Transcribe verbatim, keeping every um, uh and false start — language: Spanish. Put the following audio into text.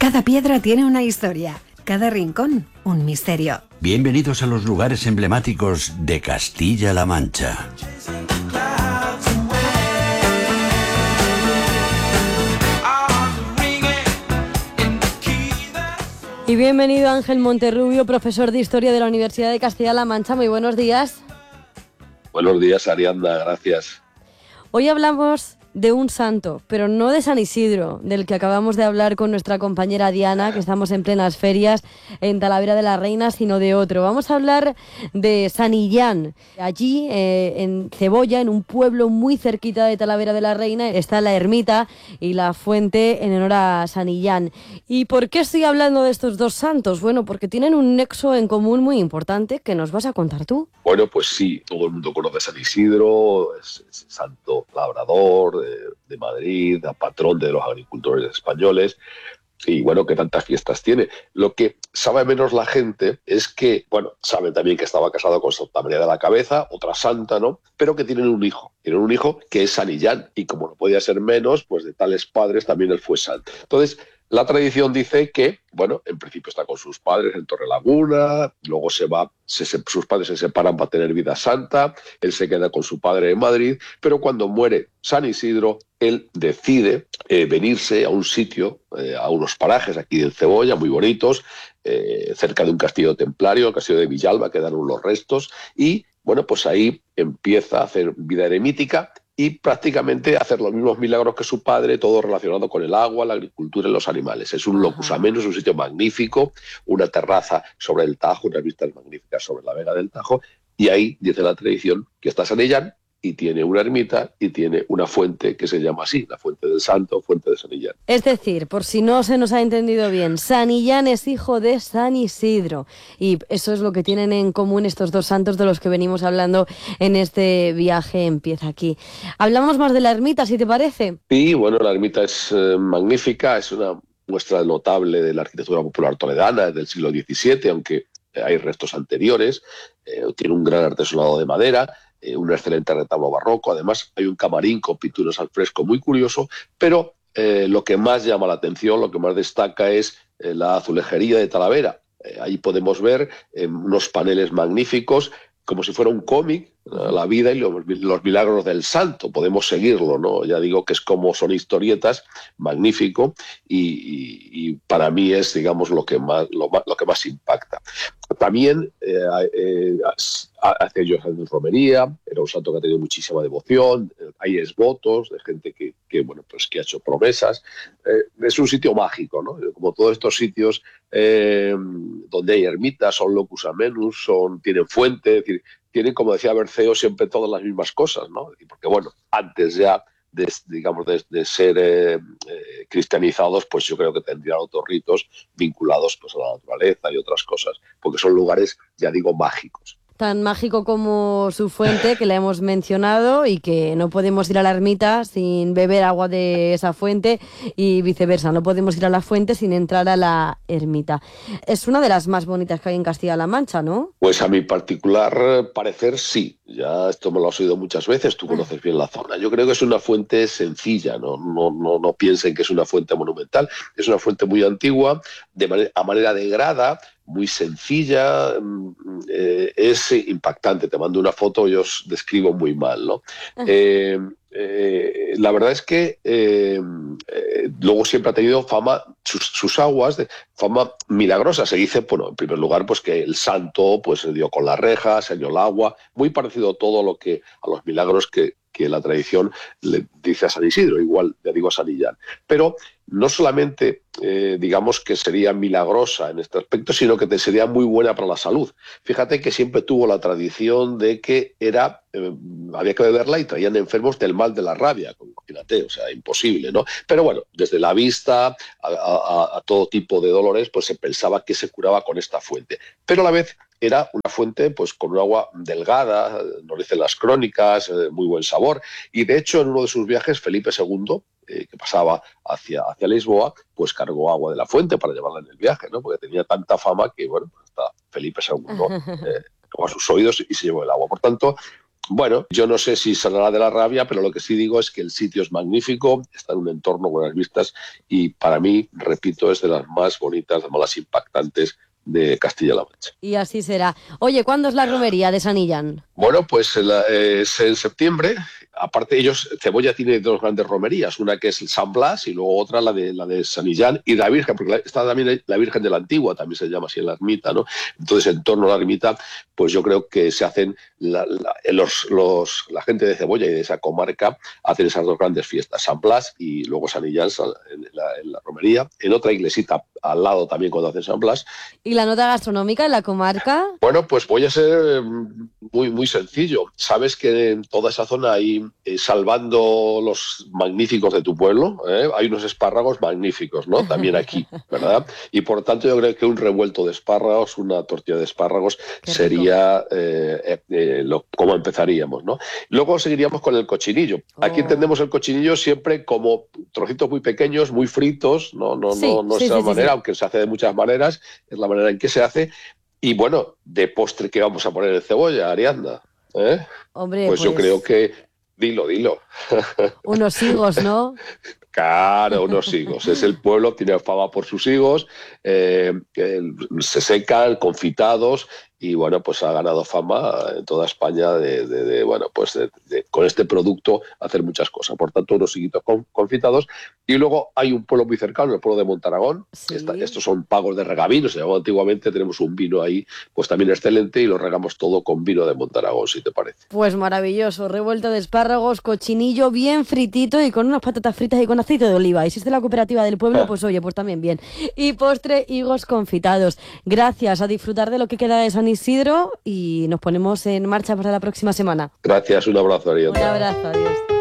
Cada piedra tiene una historia, cada rincón un misterio. Bienvenidos a los lugares emblemáticos de Castilla-La Mancha. Y bienvenido Ángel Monterrubio, profesor de Historia de la Universidad de Castilla-La Mancha. Muy buenos días. Buenos días, Arianda, gracias. Hoy hablamos de un santo, pero no de San Isidro, del que acabamos de hablar con nuestra compañera Diana, que estamos en plenas ferias en Talavera de la Reina, sino de otro. Vamos a hablar de San Illán. Allí, eh, en Cebolla, en un pueblo muy cerquita de Talavera de la Reina, está la ermita y la fuente en honor a San Illán. ¿Y por qué estoy hablando de estos dos santos? Bueno, porque tienen un nexo en común muy importante que nos vas a contar tú. Bueno, pues sí, todo el mundo conoce a San Isidro, es, es santo labrador de, de Madrid, patrón de los agricultores españoles. Y bueno, que tantas fiestas tiene. Lo que sabe menos la gente es que, bueno, saben también que estaba casado con Santa María de la Cabeza, otra santa, ¿no? Pero que tienen un hijo. Tienen un hijo que es San Illán. Y como no podía ser menos, pues de tales padres también él fue santo. Entonces, la tradición dice que, bueno, en principio está con sus padres en Torrelaguna, luego se va, se, se, sus padres se separan para tener vida santa, él se queda con su padre en Madrid, pero cuando muere San Isidro, él decide eh, venirse a un sitio, eh, a unos parajes aquí en Cebolla, muy bonitos, eh, cerca de un castillo templario, el castillo de Villalba, quedaron los restos, y bueno, pues ahí empieza a hacer vida eremítica, y prácticamente hacer los mismos milagros que su padre, todo relacionado con el agua, la agricultura y los animales. Es un locus amenus, un sitio magnífico, una terraza sobre el Tajo, unas vistas magníficas sobre la Vega del Tajo, y ahí dice la tradición que está San Illán y tiene una ermita y tiene una fuente que se llama así, la Fuente del Santo, Fuente de San Illán. Es decir, por si no se nos ha entendido bien, San Illán es hijo de San Isidro y eso es lo que tienen en común estos dos santos de los que venimos hablando en este viaje Empieza Aquí. Hablamos más de la ermita, si te parece. Sí, bueno, la ermita es eh, magnífica, es una muestra notable de la arquitectura popular toledana del siglo diecisiete, aunque hay restos anteriores, eh, tiene un gran artesonado de madera, eh, un excelente retablo barroco, además hay un camarín con pinturas al fresco muy curioso, pero eh, lo que más llama la atención, lo que más destaca es eh, la azulejería de Talavera. Eh, ahí podemos ver eh, unos paneles magníficos, como si fuera un cómic, la vida y los, los milagros del santo, podemos seguirlo, ¿no? Ya digo que es como son historietas, magnífico, y, y, y para mí es, digamos, lo que más, lo, lo que más impacta. También eh, eh, hace yo años romería, era un santo que ha tenido muchísima devoción, hay esvotos de gente que, que, bueno, pues que ha hecho promesas. Eh, es un sitio mágico, ¿no? Como todos estos sitios eh, donde hay ermitas, son locus amenus, son, tienen fuente, es decir, tienen, como decía Berceo, siempre todas las mismas cosas, ¿no? Porque, bueno, antes ya, de, digamos, de, de ser eh, eh, cristianizados, pues yo creo que tendrían otros ritos vinculados pues, a la naturaleza y otras cosas, porque son lugares, ya digo, mágicos. Tan mágico como su fuente, que la hemos mencionado, y que no podemos ir a la ermita sin beber agua de esa fuente y viceversa, no podemos ir a la fuente sin entrar a la ermita. Es una de las más bonitas que hay en Castilla-La Mancha, ¿no? Pues a mi particular parecer sí, ya esto me lo has oído muchas veces, tú conoces bien la zona. Yo creo que es una fuente sencilla, no, no, no, no piensen que es una fuente monumental, es una fuente muy antigua, de manera, a manera de grada, muy sencilla, eh, es impactante. Te mando una foto, yo os describo muy mal, ¿no? Eh, eh, la verdad es que eh, eh, luego siempre ha tenido fama, sus, sus aguas, de fama milagrosa. Se dice, bueno, en primer lugar, pues que el santo pues se dio con la reja, se halló el agua, muy parecido a todo lo que, a los milagros que, que la tradición le dice a San Isidro, igual le digo a San Illán. Pero no solamente, eh, digamos, que sería milagrosa en este aspecto, sino que te sería muy buena para la salud. Fíjate que siempre tuvo la tradición de que era, eh, había que beberla y traían enfermos del mal de la rabia, imagínate, o sea, imposible, ¿no? Pero bueno, desde la vista a, a, a todo tipo de dolores, pues se pensaba que se curaba con esta fuente. Pero a la vez era una fuente pues con un agua delgada, nos dicen las crónicas, eh, muy buen sabor, y de hecho en uno de sus viajes Felipe segundo, eh, que pasaba hacia, hacia Lisboa, pues cargó agua de la fuente para llevarla en el viaje, ¿no? Porque tenía tanta fama que, bueno, pues hasta Felipe segundo eh, tocó a sus oídos y se llevó el agua. Por tanto, bueno, yo no sé si saldrá de la rabia, pero lo que sí digo es que el sitio es magnífico, está en un entorno con las vistas y para mí, repito, es de las más bonitas, de las más impactantes de Castilla-La Mancha. Y así será. Oye, ¿cuándo es la romería de San Illán? Bueno, pues en la, eh, es en septiembre. Aparte ellos, Cebolla tiene dos grandes romerías, una que es el San Blas y luego otra la de la de San Illán y la Virgen, porque la, está también la Virgen de la Antigua, también se llama así en la ermita, ¿no? Entonces, en torno a la ermita, pues yo creo que se hacen la, la, los, los, la gente de Cebolla y de esa comarca hacen esas dos grandes fiestas, San Blas y luego San Illán en la, en la romería, en otra iglesita al lado también cuando hacen San Blas. ¿Y la nota gastronómica en la comarca? Bueno, pues voy a ser muy, muy sencillo. Sabes que en toda esa zona hay, eh, salvando los magníficos de tu pueblo, ¿eh? hay unos espárragos magníficos, ¿no? También aquí, ¿verdad? Y por tanto yo creo que un revuelto de espárragos, una tortilla de espárragos Qué sería eh, eh, lo, como empezaríamos, ¿no? Luego seguiríamos con el cochinillo. Oh. Aquí entendemos el cochinillo siempre como trocitos muy pequeños, muy fritos, no, no, sí, no, no sí, es la sí, manera, sí. aunque se hace de muchas maneras, es la manera en que se hace. Y bueno, de postre, ¿qué vamos a poner en Cebolla, Ariadna? ¿Eh? Hombre, pues, pues yo creo que... Dilo, dilo. Unos higos, ¿no? Claro, unos higos. Es el pueblo, tiene fama por sus higos, eh, eh, se secan, confitados, y bueno, pues ha ganado fama en toda España de, de, de bueno, pues de, de, con este producto hacer muchas cosas. Por tanto, unos higuitos confitados. Y luego hay un pueblo muy cercano, el pueblo de Montaragón. Sí. Esta, estos son pagos de regavino, se llamaba antiguamente. Tenemos un vino ahí, pues también excelente, y lo regamos todo con vino de Montaragón, si te parece. Pues maravilloso, revuelta de espárragos, cochinillo bien fritito y con unas patatas fritas y con aceite de oliva. Y si es de la cooperativa del pueblo, ah. pues oye, pues también bien. Y postre, higos confitados. Gracias, a disfrutar de lo que queda de San Isidro y nos ponemos en marcha para la próxima semana. Gracias, un abrazo, Ariadna. Un abrazo, adiós.